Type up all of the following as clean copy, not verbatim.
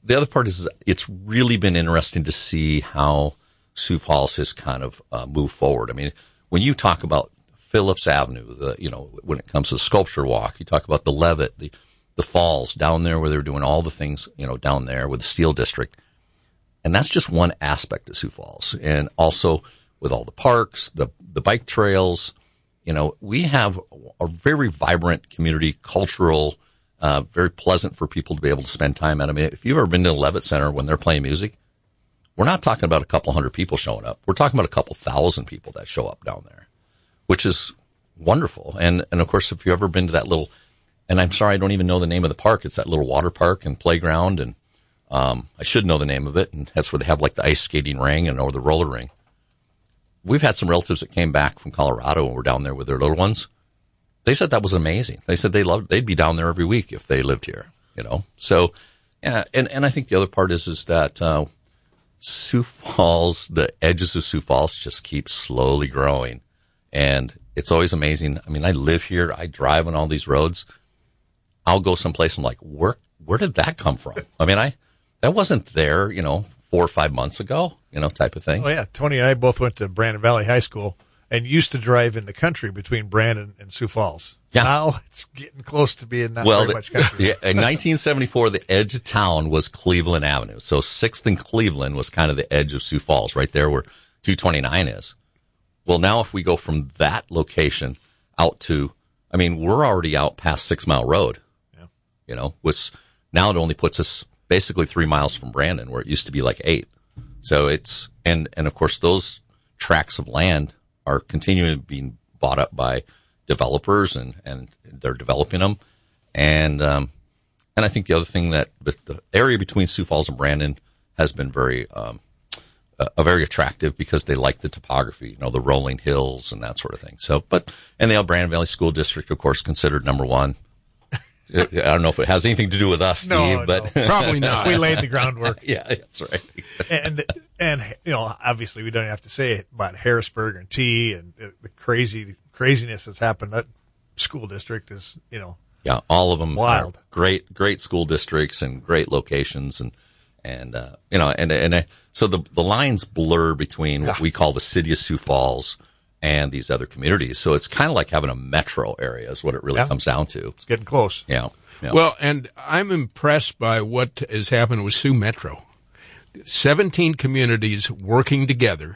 the other part is it's really been interesting to see how Sioux Falls has kind of moved forward. I mean, when you talk about Phillips Avenue, when it comes to the sculpture walk, you talk about the Levitt, the falls down there where they're doing all the things, down there with the Steel District. And that's just one aspect of Sioux Falls. And also with all the parks, the bike trails, we have a very vibrant community, cultural, very pleasant for people to be able to spend time at. I mean, if you've ever been to the Levitt Center when they're playing music, we're not talking about a couple hundred people showing up. We're talking about a couple thousand people that show up down there, which is wonderful. And of course, if you've ever been to that little, and I'm sorry, I don't even know the name of the park. It's that little water park and playground. And, I should know the name of it. And that's where they have like the ice skating ring or the roller ring. We've had some relatives that came back from Colorado and were down there with their little ones. They said that was amazing. They said they'd be down there every week if they lived here, So, yeah, and I think the other part is that, Sioux Falls, the edges of Sioux Falls just keep slowly growing. And it's always amazing. I mean, I live here. I drive on all these roads. I'll go someplace. I'm like, where did that come from? I mean, that wasn't there, 4 or 5 months ago, type of thing. Oh, yeah. Tony and I both went to Brandon Valley High School and used to drive in the country between Brandon and Sioux Falls. Yeah. Now it's getting close to being not very much country. Yeah, in 1974, the edge of town was Cleveland Avenue. So 6th and Cleveland was kind of the edge of Sioux Falls, right there where 229 is. Well, now if we go from that location out to, we're already out past 6 Mile Road. Yeah. Which now it only puts us basically 3 miles from Brandon, where it used to be like 8. So it's, and of course those tracts of land are continuing being bought up by developers and they're developing them. And I think the other thing that the area between Sioux Falls and Brandon has been very very attractive because they like the topography, the rolling hills and that sort of thing. So, and the Brandon Valley School District, of course, considered number one. I don't know if it has anything to do with us, Steve, but probably not. We laid the groundwork. Yeah, that's right. And obviously we don't have to say it about Harrisburg and T and the craziness that's happened. That school district is, yeah, all of them wild. Are great school districts and great locations so the lines blur between what we call the city of Sioux Falls and these other communities. So it's kind of like having a metro area is what it really comes down to. It's getting close. Yeah. Well, and I'm impressed by what has happened with Sioux Metro. 17 communities working together.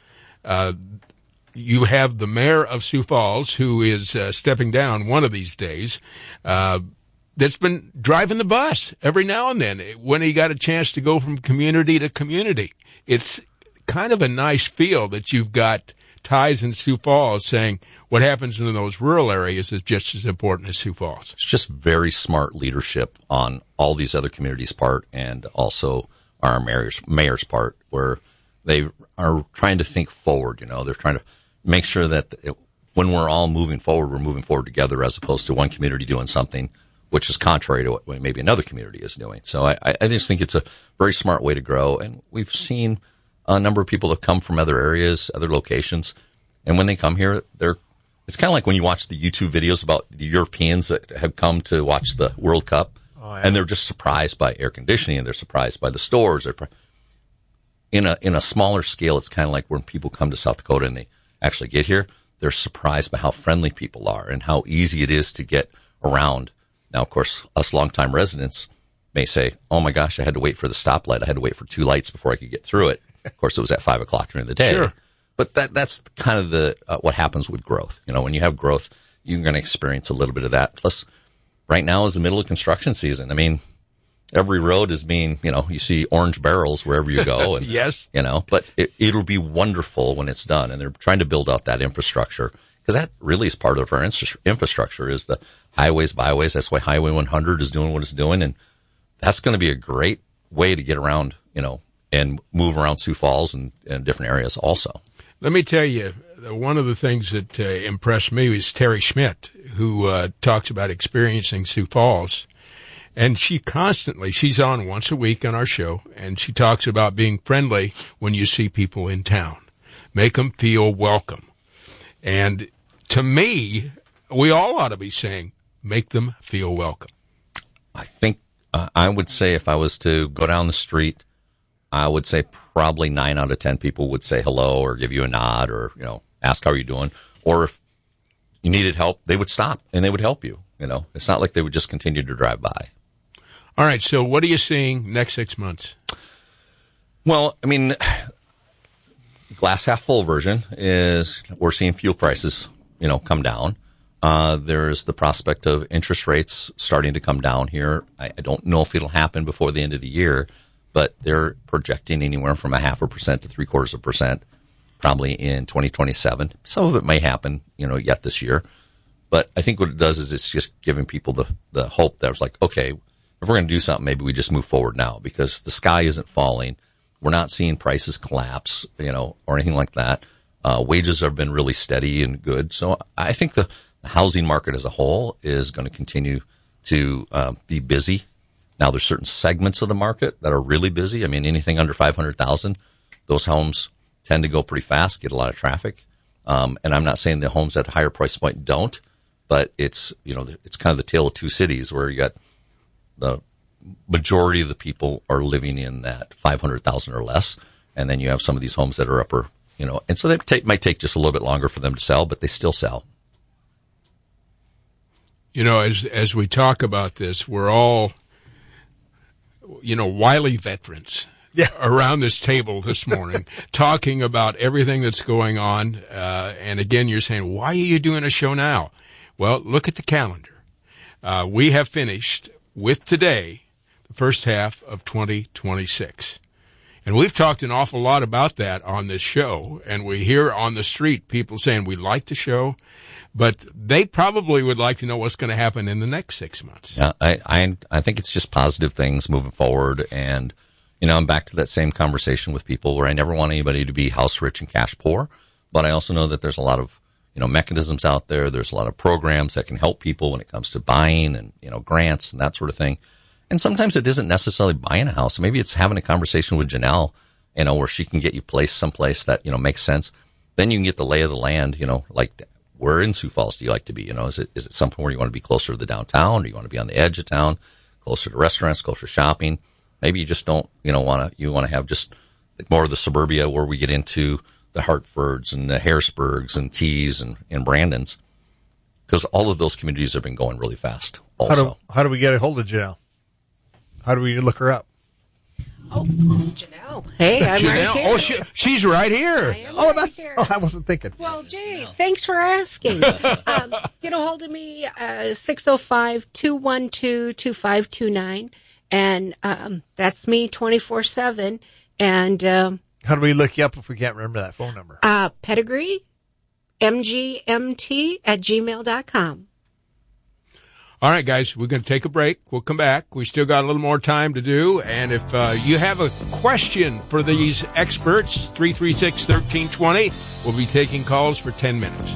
You have the mayor of Sioux Falls, who is stepping down one of these days, that's been driving the bus every now and then when he got a chance to go from community to community. It's kind of a nice feel that you've got ties in Sioux Falls saying what happens in those rural areas is just as important as Sioux Falls. It's just very smart leadership on all these other communities' part and also our mayor's part, where they are trying to think forward. They're trying to make sure that when we're all moving forward, we're moving forward together as opposed to one community doing something which is contrary to what maybe another community is doing. So I just think it's a very smart way to grow. And we've seen a number of people that come from other areas, other locations. And when they come here, it's kind of like when you watch the YouTube videos about the Europeans that have come to watch the World Cup. Oh, yeah. And they're just surprised by air conditioning and they're surprised by the stores. In a smaller scale, it's kind of like when people come to South Dakota and they actually get here, they're surprised by how friendly people are and how easy it is to get around. Now, of course, us longtime residents may say, oh my gosh, I had to wait for the stoplight. I had to wait for 2 lights before I could get through it. Of course, it was at 5:00 during the day. Sure. But that's kind of what happens with growth. When you have growth, you're going to experience a little bit of that. Plus, right now is the middle of construction season. Every road is being, you see orange barrels wherever you go. And, yes. But it'll be wonderful when it's done. And they're trying to build out that infrastructure because that really is part of our infrastructure is the highways, byways. That's why Highway 100 is doing what it's doing. And that's going to be a great way to get around, and move around Sioux Falls and different areas also. Let me tell you, one of the things that impressed me is Terry Schmidt, who talks about experiencing Sioux Falls. And she's on once a week on our show, and she talks about being friendly when you see people in town. Make them feel welcome. And to me, we all ought to be saying, make them feel welcome. I think I would say if I was to go down the street, I would say probably 9 out of 10 people would say hello or give you a nod or, ask how you're doing. Or if you needed help, they would stop and they would help you. It's not like they would just continue to drive by. All right. So what are you seeing next 6 months? Well, I mean, glass half full version is we're seeing fuel prices, come down. There's the prospect of interest rates starting to come down here. I don't know if it'll happen before the end of the year, but they're projecting anywhere from 0.5% to 0.75%, probably in 2027. Some of it may happen, yet this year. But I think what it does is it's just giving people the hope that it's like, okay, if we're going to do something, maybe we just move forward now because the sky isn't falling. We're not seeing prices collapse, or anything like that. Wages have been really steady and good. So I think the housing market as a whole is going to continue to be busy. Now, there's certain segments of the market that are really busy. I mean, anything under 500,000, those homes tend to go pretty fast, get a lot of traffic. And I'm not saying the homes at a higher price point don't, but it's, it's kind of the tale of two cities where you got the majority of the people are living in that 500,000 or less. And then you have some of these homes that are upper, and so they might take just a little bit longer for them to sell, but they still sell. As we talk about this, we're all, wily veterans around this table this morning talking about everything that's going on. And again, you're saying, why are you doing a show now? Well, look at the calendar. We have finished with today, the first half of 2026. And we've talked an awful lot about that on this show. And we hear on the street people saying we like the show, but they probably would like to know what's going to happen in the next 6 months. Yeah, I think it's just positive things moving forward. And, I'm back to that same conversation with people where I never want anybody to be house rich and cash poor. But I also know that there's a lot of, mechanisms out there. There's a lot of programs that can help people when it comes to buying and, grants and that sort of thing. And sometimes it isn't necessarily buying a house. Maybe it's having a conversation with Janelle, where she can get you placed someplace that, makes sense. Then you can get the lay of the land, like where in Sioux Falls do you like to be? Is it something where you want to be closer to the downtown or you want to be on the edge of town, closer to restaurants, closer to shopping? Maybe you just don't, you want to have just more of the suburbia where we get into the Hartfords and the Harrisburgs and Tees and Brandons, because all of those communities have been going really fast also. How do we get a hold of Janelle? How do we look her up? Oh, Janelle. Hey, I'm Janelle. right here. Oh, she's right here. I wasn't thinking. Well, Jay, thanks for asking. Get a hold of me, 605-212-2529. And that's me 24/7. And how do we look you up if we can't remember that phone number? Pedigree, mgmt@gmail.com. All right, guys, we're going to take a break. We'll come back. We still got a little more time to do. And if you have a question for these experts, 336-1320, we'll be taking calls for 10 minutes.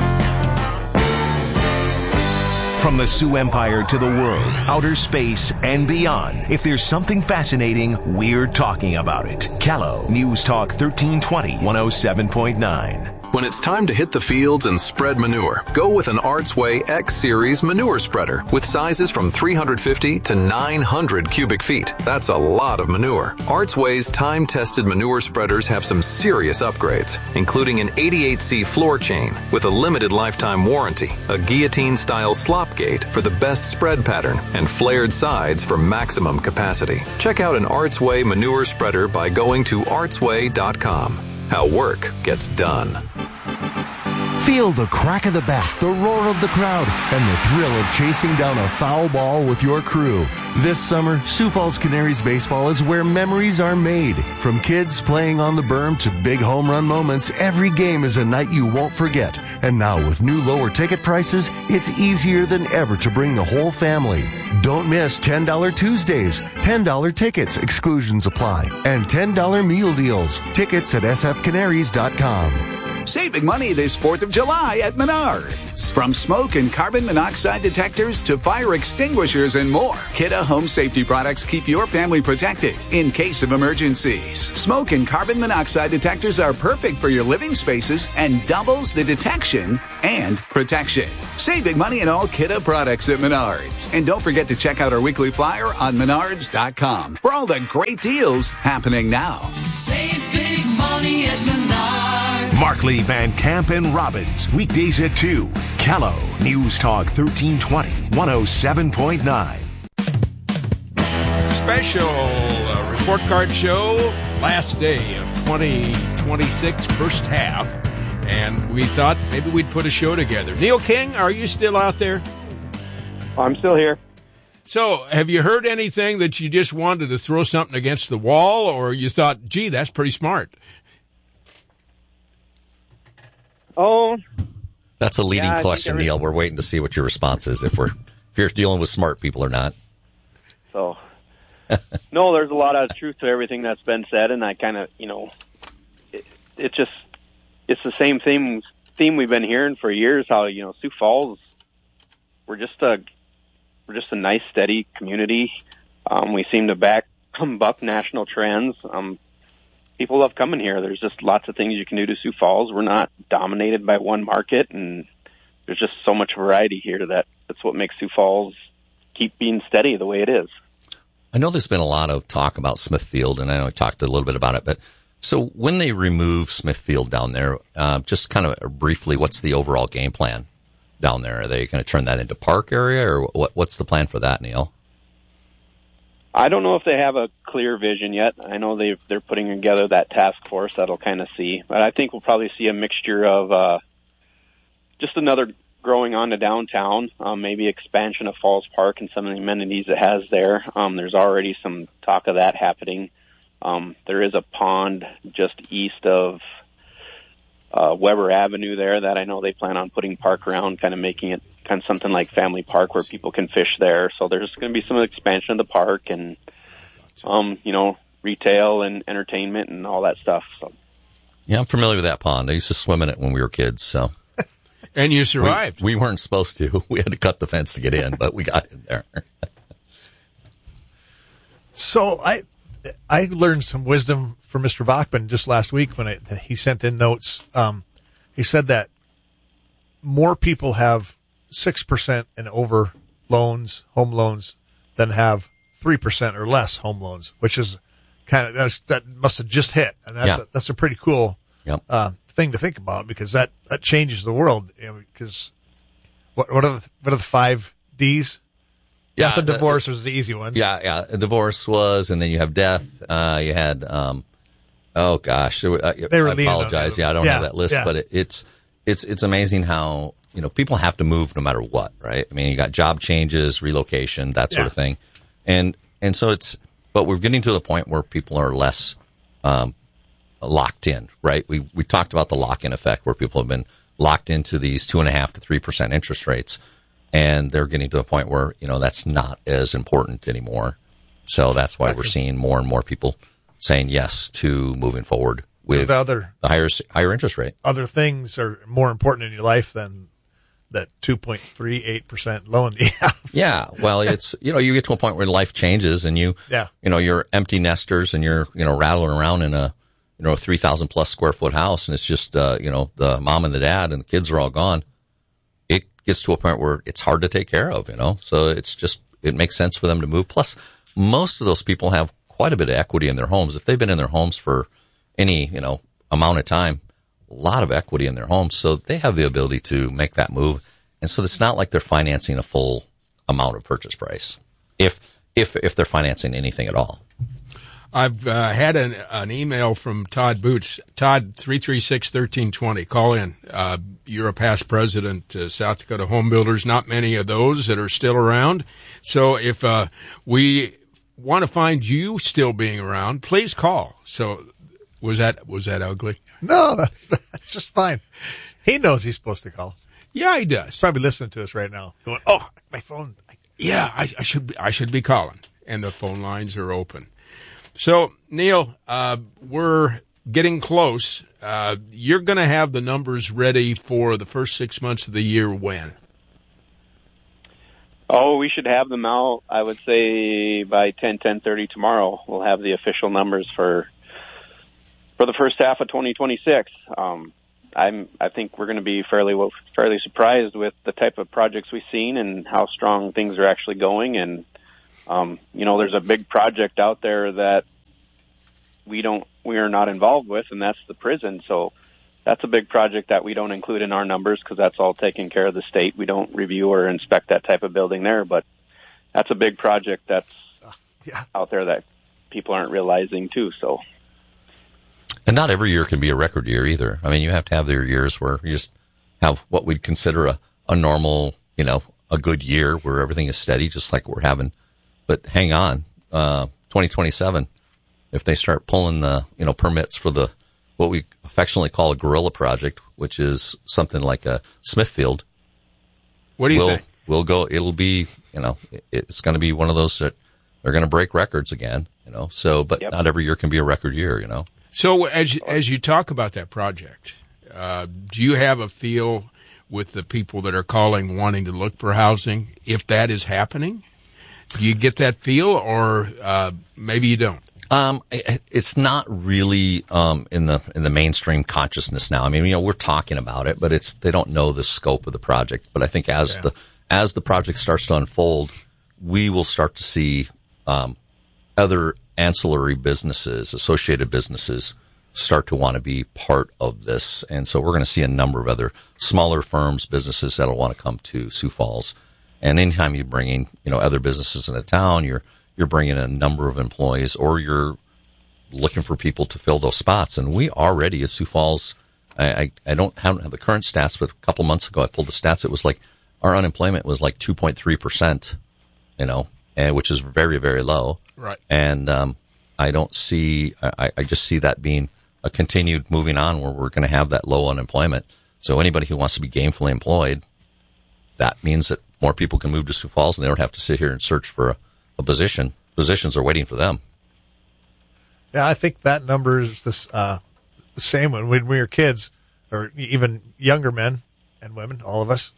From the Sioux Empire to the world, outer space, and beyond, if there's something fascinating, we're talking about it. Callow News Talk 1320, 107.9. When it's time to hit the fields and spread manure, go with an Arts Way X Series manure spreader with sizes from 350 to 900 cubic feet. That's a lot of manure. Arts Way's time-tested manure spreaders have some serious upgrades, including an 88C floor chain with a limited lifetime warranty, a guillotine-style slop gate for the best spread pattern, and flared sides for maximum capacity. Check out an Arts Way manure spreader by going to artsway.com. How work gets done. Feel the crack of the bat, the roar of the crowd, and the thrill of chasing down a foul ball with your crew. This summer, Sioux Falls Canaries baseball is where memories are made. From kids playing on the berm to big home run moments, every game is a night you won't forget. And now with new lower ticket prices, it's easier than ever to bring the whole family. Don't miss $10 Tuesdays, $10 tickets, exclusions apply, and $10 meal deals. Tickets at sfcanaries.com. Save big money this 4th of July at Menards. From smoke and carbon monoxide detectors to fire extinguishers and more, Kidde Home Safety products keep your family protected in case of emergencies. Smoke and carbon monoxide detectors are perfect for your living spaces and doubles the detection and protection. Save big money in all Kidde products at Menards. And don't forget to check out our weekly flyer on menards.com for all the great deals happening now. Save big money at Menards. Markley, Van Camp, and Robbins. Weekdays at 2. Callow. News Talk 1320, 107.9. Special report card show. Last day of 2026, first half. And we thought maybe we'd put a show together. Neil King, are you still out there? I'm still here. So, have you heard anything that you just wanted to throw something against the wall, or you thought, gee, that's pretty smart? Oh, that's a leading question, Neil. We're waiting to see what your response is, if you're dealing with smart people or not. So, no, there's a lot of truth to everything that's been said, and I kind of, it's the same theme we've been hearing for years. How Sioux Falls, we're just a nice, steady community. We seem to buck national trends. People love coming here. There's just lots of things you can do to Sioux Falls. We're not dominated by one market, and there's just so much variety here that's what makes Sioux Falls keep being steady the way it is. I know there's been a lot of talk about Smithfield, and I know I talked a little bit about it, but so when they remove Smithfield down there, just kind of briefly, what's the overall game plan down there? Are they going to turn that into park area, or what's the plan for that, Neil? I don't know if they have a clear vision yet. I know they're putting together that task force that'll kind of see. But I think we'll probably see a mixture of just another growing on to downtown, maybe expansion of Falls Park and some of the amenities it has there. There's already some talk of that happening. There is a pond just east of Weber Avenue there that I know they plan on putting park around, kind of making it kind of something like Family Park where people can fish there. So there's going to be some expansion of the park and, retail and entertainment and all that stuff. So. Yeah, I'm familiar with that pond. I used to swim in it when we were kids. So, and you survived. We weren't supposed to. We had to cut the fence to get in, but we got in there. So I learned some wisdom from Mr. Bachman just last week when he sent in notes. He said that more people have 6% and over home loans, than have 3% or less home loans, which is that must have just hit. And that's a pretty cool thing to think about, because that changes the world. Because what are the 5 Ds? Yeah, the divorce was the easy one. Yeah. A divorce was, and then you have death. You had, oh gosh, I apologize. I don't have that list, but it's amazing how people have to move no matter what, right? I mean, you got job changes, relocation, that sort of thing, and so but we're getting to the point where people are less locked in, right? We talked about the lock-in effect, where people have been locked into these 2.5% to 3% interest rates. And they're getting to a point where, that's not as important anymore. So that's why we're seeing more and more people saying yes to moving forward with the higher interest rate. Other things are more important in your life than that 2.38% loan you have. Yeah. Well, it's, you get to a point where life changes and you're empty nesters and you're, rattling around in a 3,000 plus square foot house. And it's just, the mom and the dad and the kids are all gone. Gets to a point where it's hard to take care of, so it makes sense for them to move. Plus, most of those people have quite a bit of equity in their homes. If they've been in their homes for any, amount of time, a lot of equity in their homes. So they have the ability to make that move. And so it's not like they're financing a full amount of purchase price if they're financing anything at all. I've had an email from Todd Boots. Todd, 336-1320. Call in. You're a past president, South Dakota Home Builders. Not many of those that are still around. So if we want to find you still being around, please call. So was that ugly? No, that's just fine. He knows he's supposed to call. Yeah, he does. He's probably listening to us right now, going, "Oh, my phone." Yeah, I should be calling, and the phone lines are open. So, Neil, we're getting close. You're going to have the numbers ready for the first 6 months of the year when? Oh, we should have them out, I would say, by 10:30 tomorrow. We'll have the official numbers for the first half of 2026. I think we're going to be fairly surprised with the type of projects we've seen and how strong things are actually going. And there's a big project out there that we are not involved with, and that's the prison. So that's a big project that we don't include in our numbers because that's all taken care of the state. We don't review or inspect that type of building there, but that's a big project that's out there that people aren't realizing too. So. And not every year can be a record year either. I mean, you have to have their years where you just have what we'd consider a normal, a good year where everything is steady, just like we're having. But hang on, 2027, if they start pulling the, permits for what we affectionately call a guerrilla project, which is something like a Smithfield. What do you think? We'll go, it'll be, it's going to be one of those that they're going to break records again, but not every year can be a record year, So as you talk about that project, do you have a feel with the people that are calling wanting to look for housing if that is happening? Do you get that feel, or maybe you don't? It's not really in the mainstream consciousness now. I mean, we're talking about it, but they don't know the scope of the project. But I think as the project starts to unfold, we will start to see other ancillary businesses, associated businesses, start to want to be part of this. And so we're going to see a number of other smaller firms, businesses that'll want to come to Sioux Falls. And anytime you're bringing, other businesses into town, you're bringing a number of employees, or you're looking for people to fill those spots. And we already at Sioux Falls, I haven't have the current stats, but a couple months ago I pulled the stats. It was like our unemployment was like 2.3%, and which is very, very low. Right. And I just see that being a continued moving on where we're going to have that low unemployment. So anybody who wants to be gainfully employed, that means that more people can move to Sioux Falls and they don't have to sit here and search for a position. Positions are waiting for them. Yeah, I think that number is the same when we were kids, or even younger men and women, all of us.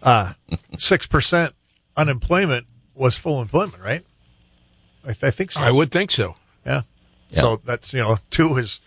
6% unemployment was full employment, right? I think so. I would think so. Yeah. So that's, two is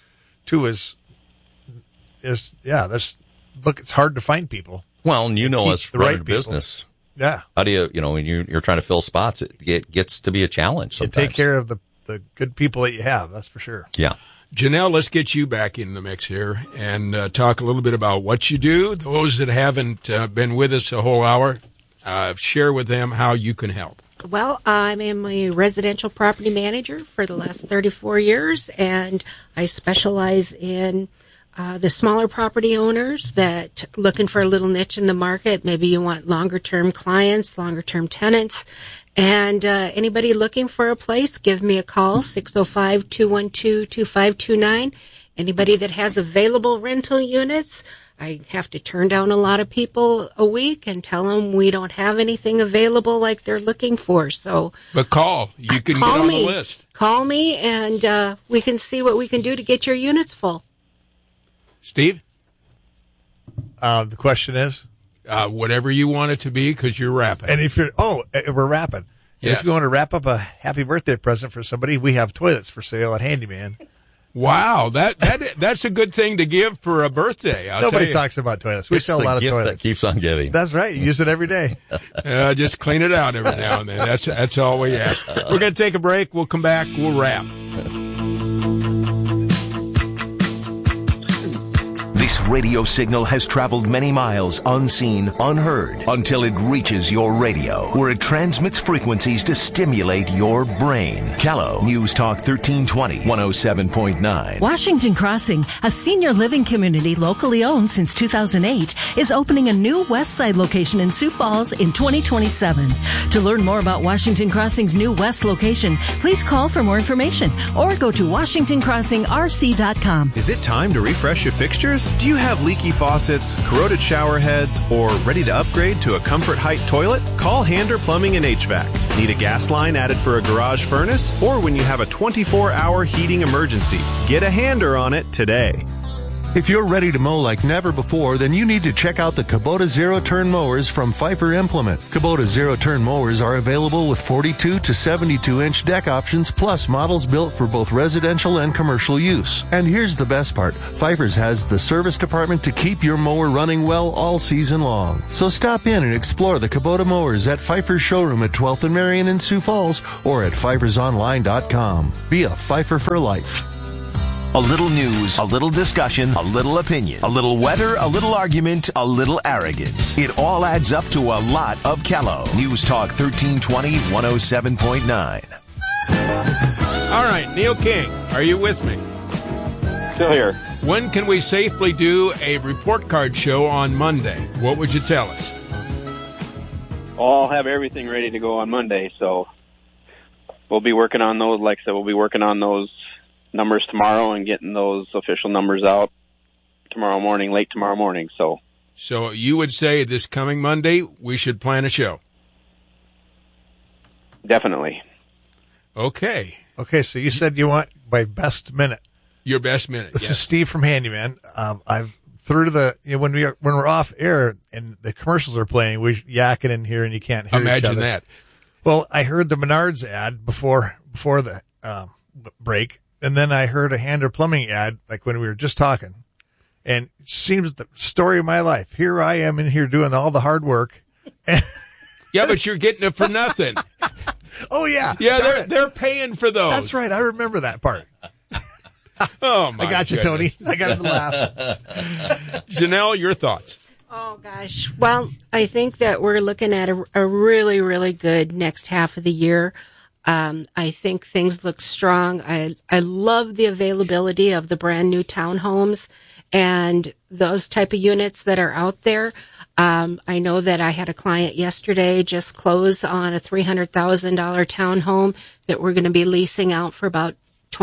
look, it's hard to find people. Well, and as running a business. Yeah. How do you, when you're trying to fill spots, it gets to be a challenge sometimes. You take care of the good people that you have, that's for sure. Yeah. Janelle, let's get you back in the mix here and talk a little bit about what you do. Those that haven't been with us a whole hour, share with them how you can help. Well, I'm a residential property manager for the last 34 years, and I specialize in the smaller property owners that looking for a little niche in the market. Maybe you want longer-term clients, longer-term tenants. And anybody looking for a place, give me a call, 605-212-2529. Anybody that has available rental units, I have to turn down a lot of people a week and tell them we don't have anything available like they're looking for. So, but call. You can get on the list. Call me, and we can see what we can do to get your units full. Steve? The question is? Whatever you want it to be, because you're wrapping. And if we're wrapping. Yes. If you want to wrap up a happy birthday present for somebody, we have toilets for sale at Handyman. Wow, that's a good thing to give for a birthday. Nobody talks about toilets. We sell a lot of toilets. That keeps on giving. That's right. You use it every day. Just clean it out every now and then. That's all we ask. We're going to take a break. We'll come back. We'll wrap. This radio signal has traveled many miles unseen, unheard, until it reaches your radio, where it transmits frequencies to stimulate your brain. Callow News Talk 1320, 107.9. Washington Crossing, a senior living community locally owned since 2008, is opening a new West Side location in Sioux Falls in 2027. To learn more about Washington Crossing's new West location, please call for more information or go to WashingtonCrossingRC.com. Is it time to refresh your fixtures? Do you you have leaky faucets, corroded shower heads, or ready to upgrade to a Comfort Height toilet? Call Hander Plumbing and HVAC. Need a gas line added for a garage furnace? Or when you have a 24-hour heating emergency? Get a Hander on it today. If you're ready to mow like never before, then you need to check out the Kubota Zero-Turn Mowers from Pfeiffer Implement. Kubota Zero-Turn Mowers are available with 42 to 72-inch deck options, plus models built for both residential and commercial use. And here's the best part. Pfeiffer's has the service department to keep your mower running well all season long. So stop in and explore the Kubota Mowers at Pfeiffer's showroom at 12th and Marion in Sioux Falls or at pfeiffersonline.com. Be a Pfeiffer for life. A little news, a little discussion, a little opinion, a little weather, a little argument, a little arrogance. It all adds up to a lot of Kello. News Talk 1320, 107.9. All right, Neil King, are you with me? Still here. When can we safely do a report card show on Monday? What would you tell us? I'll have everything ready to go on Monday, so we'll be working on those. Like I said, we'll be working on those numbers tomorrow and getting those official numbers out tomorrow morning, late tomorrow morning. So you would say this coming Monday we should plan a show? Definitely. Okay. Okay, so you said you want my best minute. Your best minute. This is Steve from Handyman. I've through the when we're off air and the commercials are playing, we're yakking in here and you can't hear each other. Imagine that. Well, I heard the Menards ad before the break. And then I heard a Hander Plumbing ad, like when we were just talking. And it seems the story of my life. Here I am in here doing all the hard work. Yeah, but you're getting it for nothing. Oh, yeah. Yeah, they're paying for those. That's right. I remember that part. Oh, my I got you, goodness. Tony. I got to laugh. Janelle, your thoughts? Oh, gosh. Well, I think that we're looking at a really, really good next half of the year. I think things look strong. I love the availability of the brand new townhomes and those type of units that are out there. I know that I had a client yesterday just close on a $300,000 townhome that we're going to be leasing out for about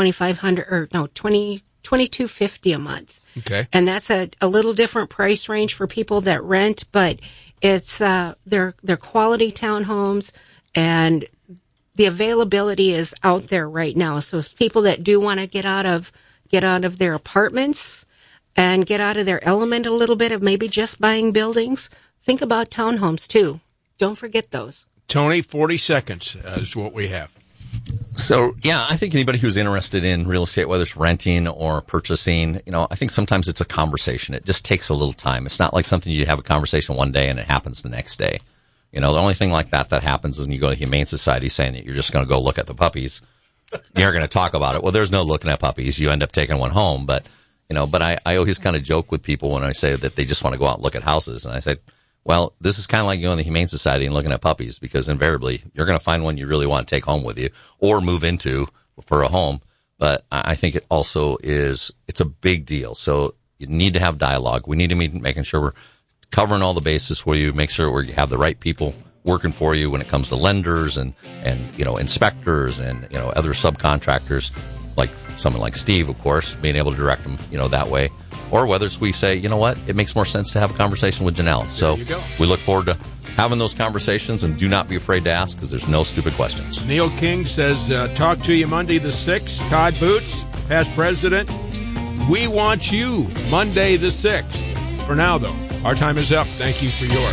$2,250 a month. Okay. And that's a little different price range for people that rent, but it's, they're quality townhomes and the availability is out there right now. So people that do want to get out of their apartments and get out of their element a little bit of maybe just buying buildings, think about townhomes too. Don't forget those. Tony, 40 seconds is what we have. So, yeah, I think anybody who's interested in real estate, whether it's renting or purchasing, I think sometimes it's a conversation. It just takes a little time. It's not like something you have a conversation one day and it happens the next day. The only thing like that happens is when you go to the Humane Society saying that you're just going to go look at the puppies. You're going to talk about it. Well, there's no looking at puppies. You end up taking one home. But I always kind of joke with people when I say that they just want to go out and look at houses. And I say, well, this is kind of like going to the Humane Society and looking at puppies because invariably you're going to find one you really want to take home with you or move into for a home. But I think it also it's a big deal. So you need to have dialogue. We need to be making sure we're covering all the bases for you, make sure you have the right people working for you when it comes to lenders and inspectors and other subcontractors, like someone like Steve, of course, being able to direct them that way, or whether it's we say, you know what, it makes more sense to have a conversation with Janelle. So we look forward to having those conversations, and do not be afraid to ask because there's no stupid questions. Neil King says, talk to you Monday the 6th. Todd Boots, past president. We want you Monday the 6th. For now, though, our time is up. Thank you for yours.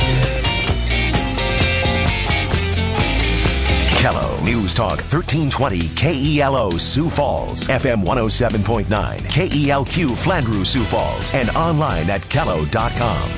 Kello News Talk 1320 KELO Sioux Falls, FM 107.9, KELQ Flandreau Sioux Falls, and online at Kello.com.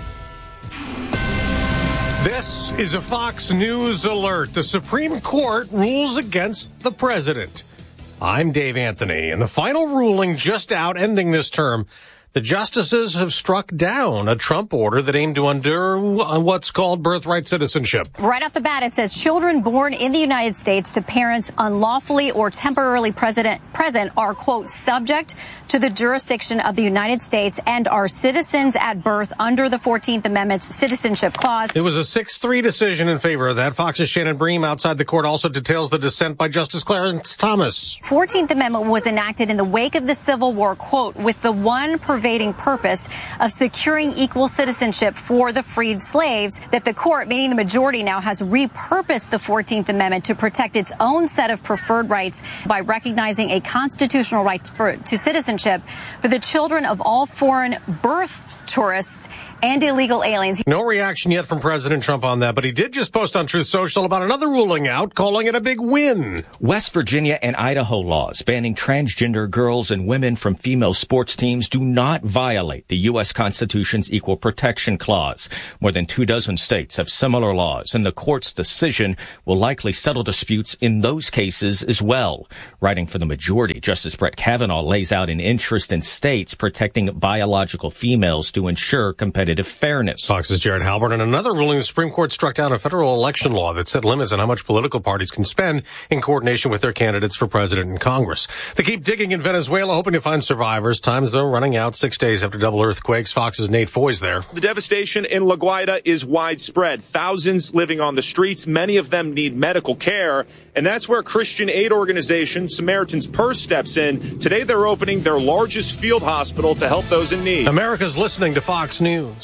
This is a Fox News alert. The Supreme Court rules against the president. I'm Dave Anthony, and the final ruling just out ending this term. The justices have struck down a Trump order that aimed to undo what's called birthright citizenship. Right off the bat, it says children born in the United States to parents unlawfully or temporarily present present are, quote, subject to the jurisdiction of the United States and are citizens at birth under the 14th Amendment's Citizenship Clause. It was a 6-3 decision in favor of that. Fox's Shannon Bream outside the court also details the dissent by Justice Clarence Thomas. 14th Amendment was enacted in the wake of the Civil War, quote, with the one pervading purpose of securing equal citizenship for the freed slaves, that the court, meaning the majority now, has repurposed the 14th Amendment to protect its own set of preferred rights by recognizing a constitutional right to citizenship for the children of all foreign birth tourists and illegal aliens. No reaction yet from President Trump on that, but he did just post on Truth Social about another ruling out, calling it a big win. West Virginia and Idaho laws banning transgender girls and women from female sports teams do not violate the U.S. Constitution's Equal Protection Clause. More than 24 states have similar laws, and the court's decision will likely settle disputes in those cases as well. Writing for the majority, Justice Brett Kavanaugh lays out an interest in states protecting biological females to ensure competitive fairness. Fox's Jared Halbert. And another ruling, the Supreme Court struck down a federal election law that set limits on how much political parties can spend in coordination with their candidates for president and Congress. They keep digging in Venezuela, hoping to find survivors. Time's, though, running out 6 days after double earthquakes. Fox's Nate Foy's there. The devastation in La Guaira is widespread. Thousands living on the streets. Many of them need medical care. And that's where Christian aid organization Samaritan's Purse steps in. Today, they're opening their largest field hospital to help those in need. America's listening to Fox News.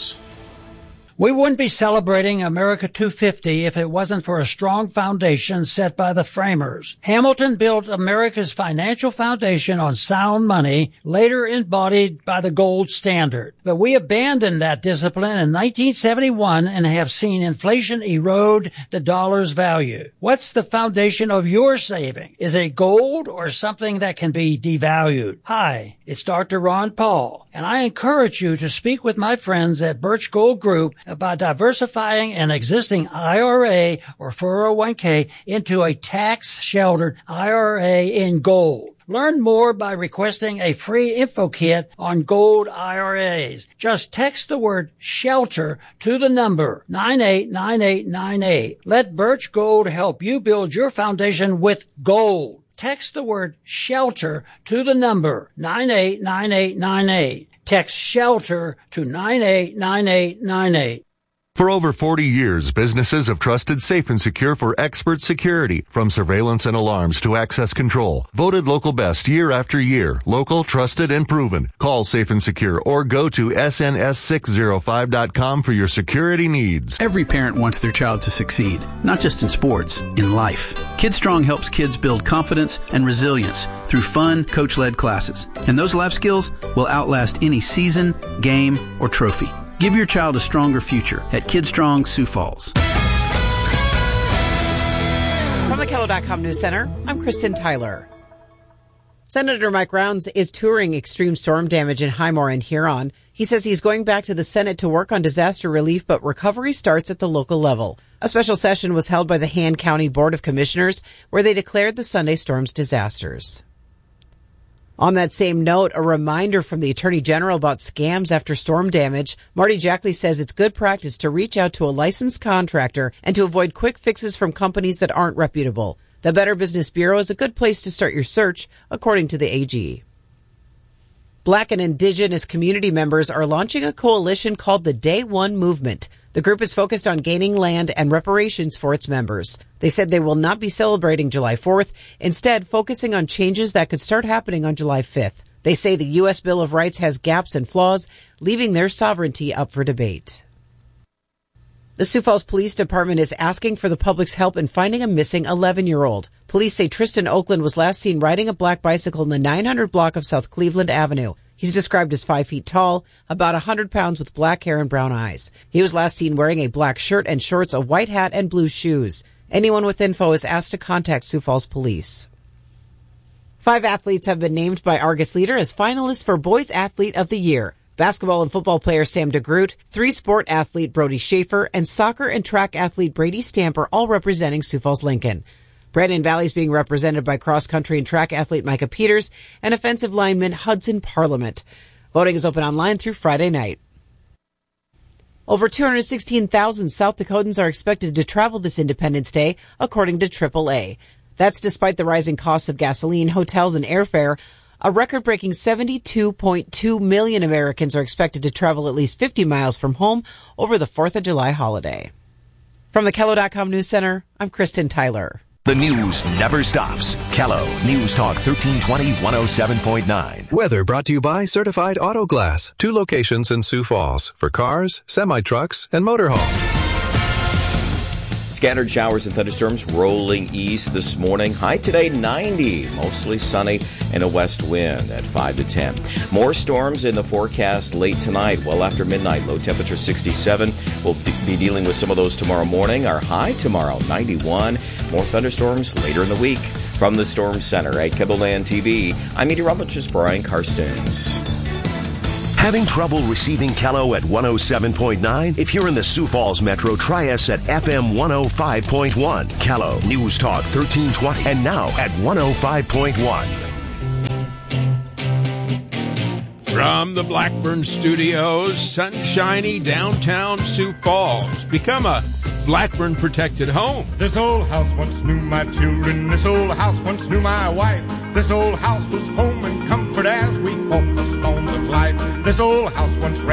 We wouldn't be celebrating America 250 if it wasn't for a strong foundation set by the framers. Hamilton built America's financial foundation on sound money, later embodied by the gold standard. But we abandoned that discipline in 1971 and have seen inflation erode the dollar's value. What's the foundation of your saving? Is it gold or something that can be devalued? Hi, it's Dr. Ron Paul, and I encourage you to speak with my friends at Birch Gold Group about diversifying an existing IRA or 401k into a tax-sheltered IRA in gold. Learn more by requesting a free info kit on gold IRAs. Just text the word SHELTER to the number 989898. Let Birch Gold help you build your foundation with gold. Text the word SHELTER to the number 989898. Text SHELTER to 989898. For over 40 years, businesses have trusted Safe and Secure for expert security, from surveillance and alarms to access control. Voted local best year after year. Local, trusted, and proven. Call Safe and Secure or go to sns605.com for your security needs. Every parent wants their child to succeed, not just in sports, in life. KidStrong helps kids build confidence and resilience through fun, coach-led classes. And those life skills will outlast any season, game, or trophy. Give your child a stronger future at KidStrong Sioux Falls. From the KELO.com News Center, I'm Kristen Tyler. Senator Mike Rounds is touring extreme storm damage in Highmore and Huron. He says he's going back to the Senate to work on disaster relief, but recovery starts at the local level. A special session was held by the Han County Board of Commissioners, where they declared the Sunday storms disasters. On that same note, a reminder from the Attorney General about scams after storm damage. Marty Jackley says it's good practice to reach out to a licensed contractor and to avoid quick fixes from companies that aren't reputable. The Better Business Bureau is a good place to start your search, according to the AG. Black and Indigenous community members are launching a coalition called the Day One Movement. The group is focused on gaining land and reparations for its members. They said they will not be celebrating July 4th, instead focusing on changes that could start happening on July 5th. They say the U.S. Bill of Rights has gaps and flaws, leaving their sovereignty up for debate. The Sioux Falls Police Department is asking for the public's help in finding a missing 11-year-old. Police say Tristan Oakland was last seen riding a black bicycle in the 900 block of South Cleveland Avenue. He's described as 5 feet tall, about 100 pounds with black hair and brown eyes. He was last seen wearing a black shirt and shorts, a white hat, and blue shoes. Anyone with info is asked to contact Sioux Falls Police. 5 athletes have been named by Argus Leader as finalists for Boys Athlete of the Year. Basketball and football player Sam DeGroot, 3-sport athlete Brody Schaefer, and soccer and track athlete Brady Stamper all representing Sioux Falls Lincoln. Brandon Valley is being represented by cross-country and track athlete Micah Peters and offensive lineman Hudson Parliament. Voting is open online through Friday night. Over 216,000 South Dakotans are expected to travel this Independence Day, according to AAA. That's despite the rising costs of gasoline, hotels, and airfare. A record-breaking 72.2 million Americans are expected to travel at least 50 miles from home over the 4th of July holiday. From the Kello.com News Center, I'm Kristen Tyler. The news never stops. Kello News Talk 1320 107.9. Weather brought to you by Certified Auto Glass. 2 locations in Sioux Falls for cars, semi-trucks, and motorhomes. Scattered showers and thunderstorms rolling east this morning. High today 90, mostly sunny and a west wind at 5 to 10. More storms in the forecast late tonight, well after midnight. Low temperature 67. We'll be dealing with some of those tomorrow morning. Our high tomorrow 91. More thunderstorms later in the week. From the Storm Center at KEBOLAND TV, I'm meteorologist Brian Karstens. Having trouble receiving Kello at 107.9? If you're in the Sioux Falls Metro, try us at FM 105.1. Kello News Talk 1320 and now at 105.1. From the Blackburn Studios, sunshiny downtown Sioux Falls. Become a Blackburn protected home. This old house once knew my children. This old house once knew my wife. This old house was home and comfort as we fought the storms of life. This old house once